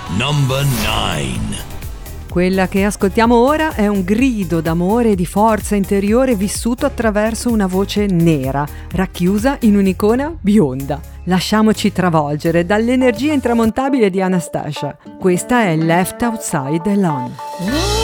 Number 9. Quella che ascoltiamo ora è un grido d'amore e di forza interiore vissuto attraverso una voce nera, racchiusa in un'icona bionda. Lasciamoci travolgere dall'energia intramontabile di Anastacia. Questa è Left Outside Alone.